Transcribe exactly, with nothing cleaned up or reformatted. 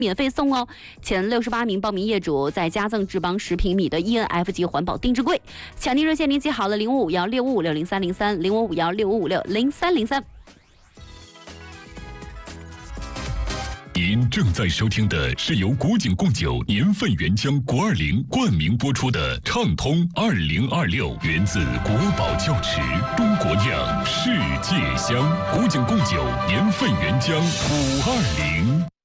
免费送哦！前六十八名报名业主再加赠智邦十平米的 E N F 级环保定制柜。抢订热线您记好了，零五五幺六五五六零三零三，零五五幺六五五六零三零三。 您正在收听的是由古井贡酒年份原浆国二零冠名播出的《畅通二零二六》，源自国宝窖池，中国酿，世界香。古井贡酒年份原浆五二零。